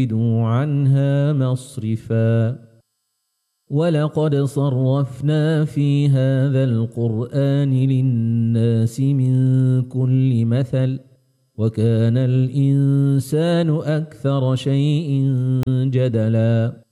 عنها مصرفا ولقد صرفنا في هذا القرآن للناس من كل مثل وكان الإنسان أكثر شيء جدلا